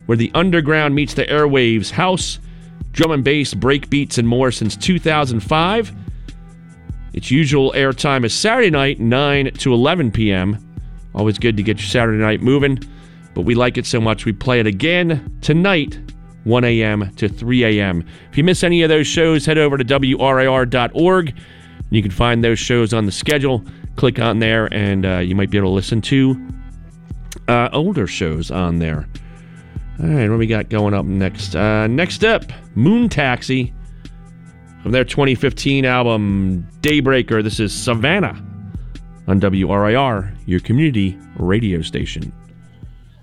where the underground meets the airwaves. House, drum and bass, break beats, and more since 2005. Its usual airtime is Saturday night, 9 to 11 p.m. Always good to get your Saturday night moving, but we like it so much we play it again tonight, 1 a.m. to 3 a.m. If you miss any of those shows, head over to WRIR.org. You can find those shows on the schedule. Click on there, and you might be able to listen to older shows on there. All right, what we got going up next? Next up, Moon Taxi. From their 2015 album, Daybreaker, this is Savannah on WRIR, your community radio station.